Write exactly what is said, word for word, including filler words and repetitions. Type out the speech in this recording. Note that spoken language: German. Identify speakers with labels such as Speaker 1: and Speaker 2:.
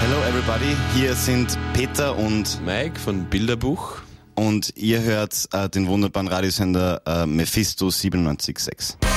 Speaker 1: Hello everybody, hier sind Peter und
Speaker 2: Mike von Bilderbuch.
Speaker 1: Und ihr hört äh, den wunderbaren Radiosender äh, Mephisto siebenundneunzig Komma sechs.